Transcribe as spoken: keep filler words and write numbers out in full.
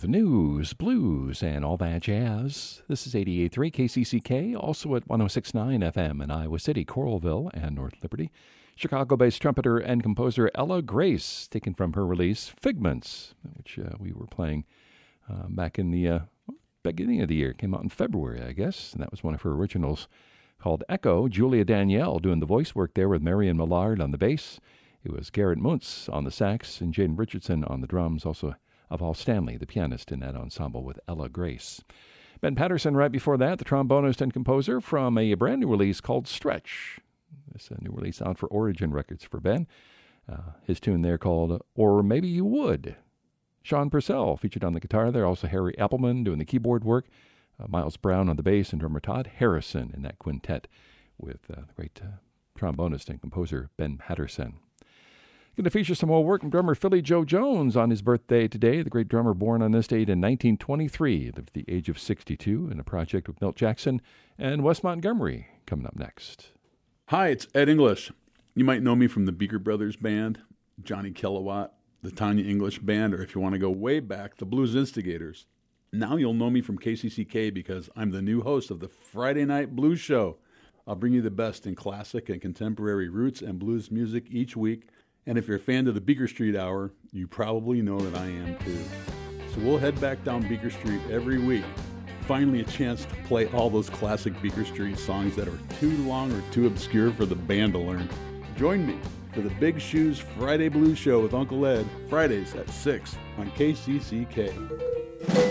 with news, blues, and all that jazz. This is eighty-eight point three K C C K, also at one oh six point nine F M in Iowa City, Coralville, and North Liberty. Chicago-based trumpeter and composer Ella Grace, taken from her release Figments, which uh, we were playing uh, back in the uh, beginning of the year. It came out in February, I guess, and that was one of her originals called Echo. Julia Danielle doing the voice work there with Marion Millard on the bass. It was Garrett Muntz on the sax and Jaden Richardson on the drums, also Aval Stanley, the pianist in that ensemble with Ella Grace. Ben Patterson right before that, the trombonist and composer from a brand new release called Stretch. This a new release out for Origin Records for Ben. Uh, his tune there called Or Maybe You Would. Sean Purcell featured on the guitar there. Also Harry Appleman doing the keyboard work. Uh, Miles Brown on the bass and drummer Todd Harrison in that quintet with uh, the great uh, trombonist and composer Ben Patterson. Going to feature some more work from drummer Philly Joe Jones on his birthday today. The great drummer born on this date in nineteen twenty-three, lived at the age of sixty-two in a project with Milt Jackson and Wes Montgomery coming up next. Hi, it's Ed English. You might know me from the Beaker Brothers Band, Johnny Kilowatt, the Tanya English Band, or if you want to go way back, the Blues Instigators. Now you'll know me from K C C K because I'm the new host of the Friday Night Blues Show. I'll bring you the best in classic and contemporary roots and blues music each week. And if you're a fan of the Beaker Street Hour, you probably know that I am too. So we'll head back down Beaker Street every week. Finally a chance to play all those classic Beaker Street songs that are too long or too obscure for the band to learn. Join me for the Big Shoes Friday Blues Show with Uncle Ed, Fridays at six on K C C K.